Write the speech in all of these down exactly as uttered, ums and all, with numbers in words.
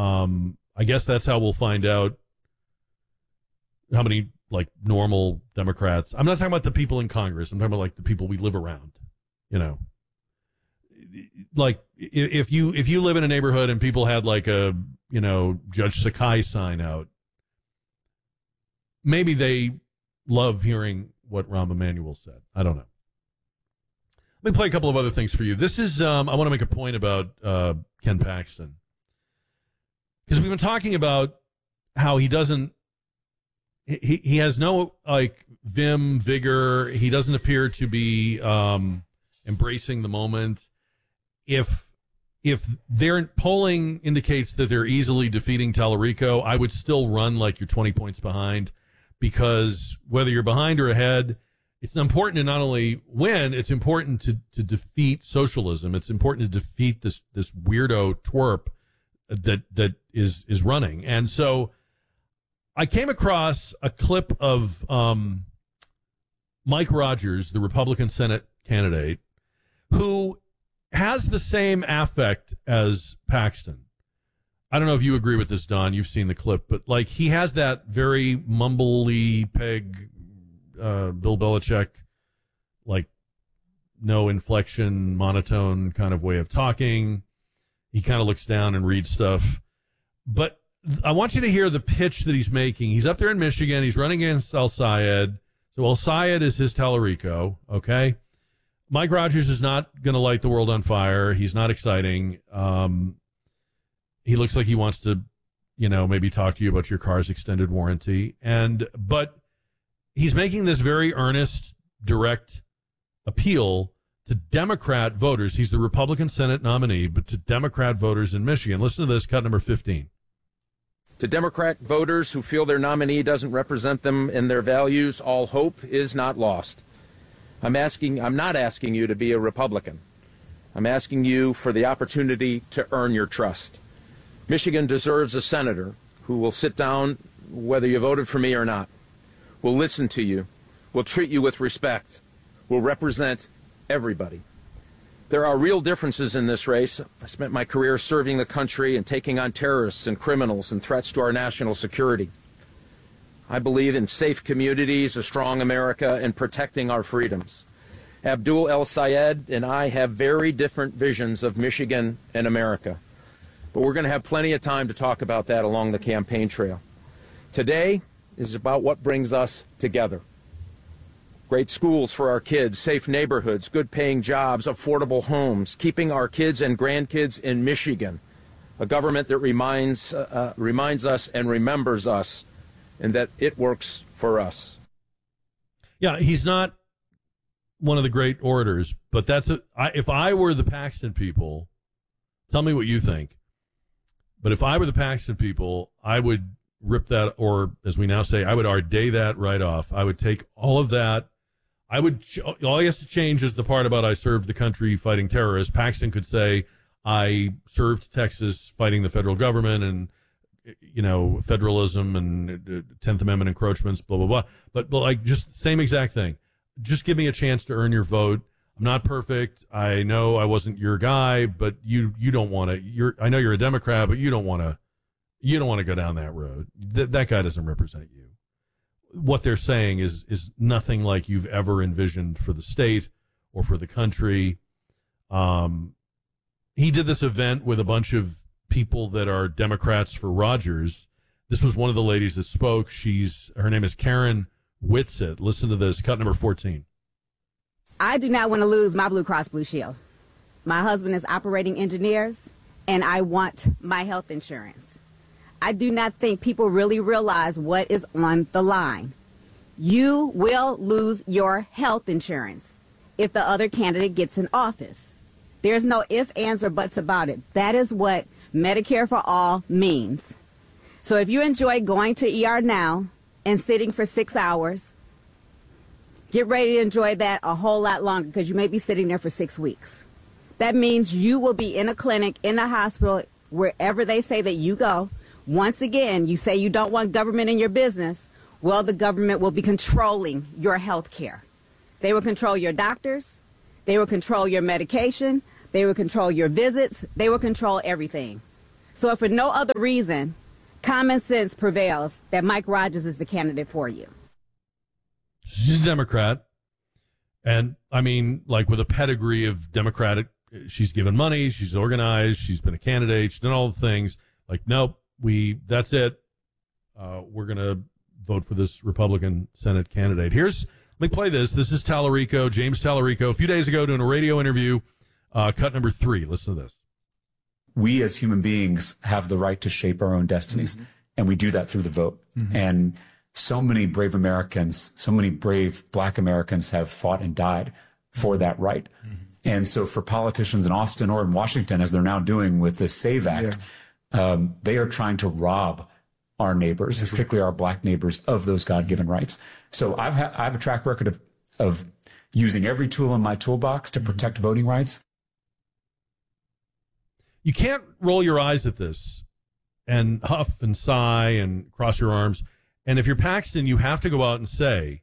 Um, I guess that's how we'll find out how many, like, normal Democrats. I'm not talking about the people in Congress. I'm talking about, like, the people we live around, you know. Like, if you if you live in a neighborhood and people had, like, a, you know, Judge Sakai sign out, maybe they love hearing what Rahm Emanuel said. I don't know. Let me play a couple of other things for you. This is, um, I want to make a point about uh, Ken Paxton. Because we've been talking about how he doesn't, he, he has no, like, vim, vigor. He doesn't appear to be um, embracing the moment. If if their polling indicates that they're easily defeating Tallarico, I would still run like you're twenty points behind, because whether you're behind or ahead, it's important to not only win, it's important to, to defeat socialism. It's important to defeat this this weirdo twerp that that is is running. And so I came across a clip of um, Mike Rogers, the Republican Senate candidate, who has the same affect as Paxton. I don't know if you agree with this, Don. You've seen the clip, but like he has that very mumbly peg, uh, Bill Belichick, like no inflection, monotone kind of way of talking. He kind of looks down and reads stuff. But I want you to hear the pitch that he's making. He's up there in Michigan. He's running against El-Sayed. So El-Sayed is his Tallarico, okay? Mike Rogers is not going to light the world on fire. He's not exciting. Um, he looks like he wants to, you know, maybe talk to you about your car's extended warranty. And but he's making this very earnest, direct appeal to Democrat voters. He's the Republican Senate nominee, but to Democrat voters in Michigan. Listen to this, cut number fifteen. To Democrat voters who feel their nominee doesn't represent them in their values, all hope is not lost. I'm asking, I'm not asking you to be a Republican. I'm asking you for the opportunity to earn your trust. Michigan deserves a senator who will sit down whether you voted for me or not, will listen to you, will treat you with respect, will represent everybody. There are real differences in this race. I spent my career serving the country and taking on terrorists and criminals and threats to our national security. I believe in safe communities, a strong America, and protecting our freedoms. Abdul El-Sayed and I have very different visions of Michigan and America. But we're going to have plenty of time to talk about that along the campaign trail. Today is about what brings us together. Great schools for our kids, safe neighborhoods, good-paying jobs, affordable homes, keeping our kids and grandkids in Michigan, a government that reminds, uh, reminds us and remembers us, and that it works for us. Yeah, he's not one of the great orators, but that's a, I, if I were the Paxton people, tell me what you think. But if I were the Paxton people, I would rip that, or as we now say, I would arday that right off. I would take all of that. I would, all he has to change is the part about I served the country fighting terrorists. Paxton could say, I served Texas fighting the federal government and, you know, federalism and tenth Amendment encroachments, blah, blah, blah. But, but like, just same exact thing. Just give me a chance to earn your vote. I'm not perfect. I know I wasn't your guy, but you, you don't want to, you're, I know you're a Democrat, but you don't want to, you don't want to go down that road. Th- that guy doesn't represent you. What they're saying is, is nothing like you've ever envisioned for the state or for the country. Um, he did this event with a bunch of people that are Democrats for Rogers. This was one of the ladies that spoke. She's, her name is Karen Whitsitt. Listen to this, cut number fourteen. I do not want to lose my Blue Cross Blue Shield. My husband is operating engineers, and I want my health insurance. I do not think people really realize what is on the line. You will lose your health insurance if the other candidate gets in office. There's no ifs, ands, or buts about it. That is what Medicare for All means. So if you enjoy going to E R now and sitting for six hours, get ready to enjoy that a whole lot longer, because you may be sitting there for six weeks. That means you will be in a clinic, in a hospital, wherever they say that you go. Once again, you say you don't want government in your business. Well, the government will be controlling your health care. They will control your doctors. They will control your medication. They will control your visits. They will control everything. So if for no other reason, common sense prevails that Mike Rogers is the candidate for you. She's a Democrat. And, I mean, like with a pedigree of Democratic, she's given money, she's organized, she's been a candidate, she's done all the things. Like, nope, we, that's it. Uh, we're going to vote for this Republican Senate candidate. Here's, let me play this. This is Tallarico, James Tallarico, a few days ago doing a radio interview, uh, cut number three. Listen to this. We as human beings have the right to shape our own destinies, mm-hmm. and we do that through the vote. Mm-hmm. And so many brave Americans, so many brave Black Americans have fought and died for that right. Mm-hmm. And so for politicians in Austin or in Washington, as they're now doing with this SAVE Act, yeah. um, they are trying to rob our neighbors, That's particularly right. our Black neighbors, of those God-given rights. So I've ha- I have a track record of, of using every tool in my toolbox to mm-hmm. protect voting rights. You can't roll your eyes at this and huff and sigh and cross your arms. And if you're Paxton, you have to go out and say,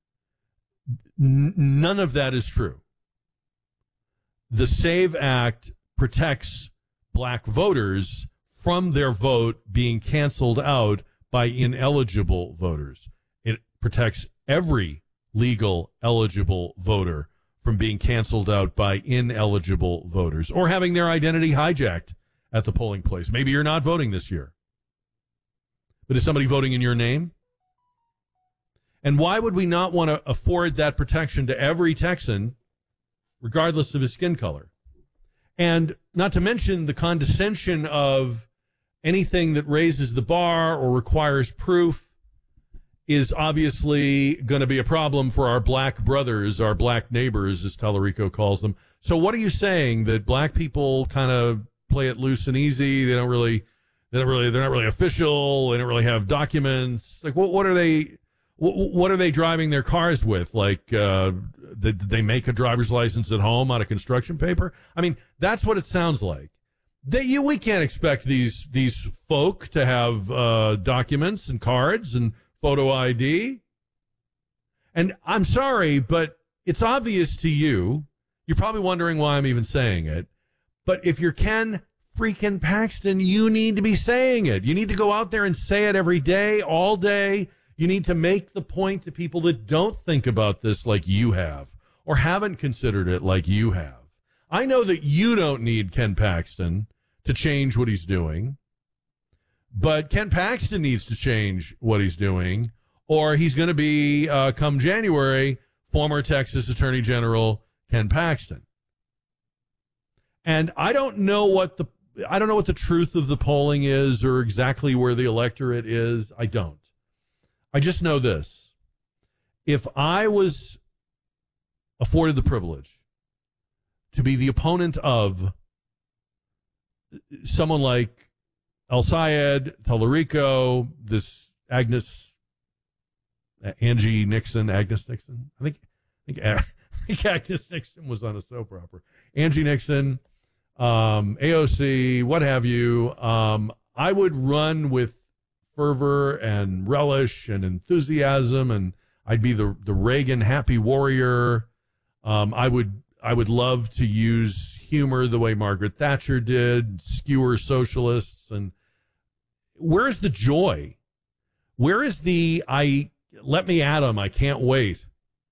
n- none of that is true. The SAVE Act protects Black voters from their vote being canceled out by ineligible voters. It protects every legal eligible voter from being canceled out by ineligible voters or having their identity hijacked at the polling place. Maybe you're not voting this year. But is somebody voting in your name? And why would we not want to afford that protection to every Texan, regardless of his skin color? And not to mention the condescension of anything that raises the bar or requires proof is obviously going to be a problem for our Black brothers, our Black neighbors, as Tallarico calls them. So what are you saying, that Black people kind of play it loose and easy? They don't really, they don't really, they're not really official. They don't really have documents. Like, what, what are they, what, what are they driving their cars with? Like, uh, did they make a driver's license at home out of construction paper? I mean, that's what it sounds like. They, you, we can't expect these, these folk to have, uh, documents and cards and photo I D. And I'm sorry, but it's obvious to you. You're probably wondering why I'm even saying it. But if you're Ken freaking Paxton, you need to be saying it. You need to go out there and say it every day, all day. You need to make the point to people that don't think about this like you have or haven't considered it like you have. I know that you don't need Ken Paxton to change what he's doing. But Ken Paxton needs to change what he's doing, or he's going to be, uh, come January, former Texas Attorney General Ken Paxton. And I don't know what the I don't know what the truth of the polling is or exactly where the electorate is. I don't. I just know this. If I was afforded the privilege to be the opponent of someone like El Sayed, Tallarico, this Agnes, Angie Nixon, Agnes Nixon. I think, I think, I think Agnes Nixon was on a soap opera. Angie Nixon, um, A O C, what have you. Um, I would run with fervor and relish and enthusiasm, and I'd be the the Reagan happy warrior. Um, I would I would love to use humor the way Margaret Thatcher did, skewer socialists, and where's the joy? Where is the I let me at 'em, I can't wait?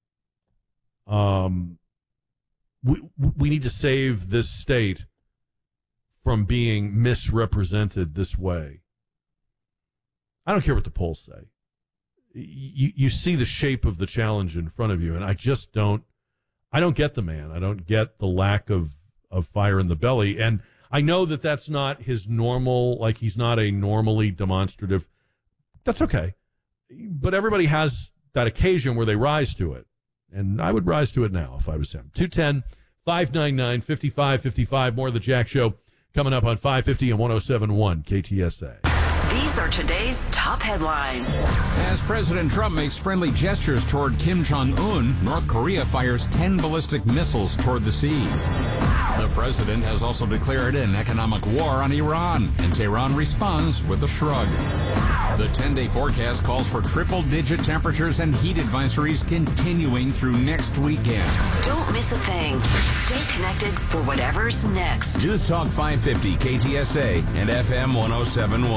Um, we we need to save this state from being misrepresented this way. I don't care what the polls say. You you see the shape of the challenge in front of you, and I just don't. I don't get the man. I don't get the lack of of fire in the belly, and I know that that's not his normal, like he's not a normally demonstrative. That's okay. But everybody has that occasion where they rise to it. And I would rise to it now if I was him. two one zero, five nine nine, five five five five. More of the Jack Show coming up on five fifty and one oh seven point one K T S A. These are today's top headlines. As President Trump makes friendly gestures toward Kim Jong-un, North Korea fires ten ballistic missiles toward the sea. The president has also declared an economic war on Iran, and Tehran responds with a shrug. The ten-day forecast calls for triple-digit temperatures and heat advisories continuing through next weekend. Don't miss a thing. Stay connected for whatever's next. News Talk five fifty K T S A and F M one oh seven point one.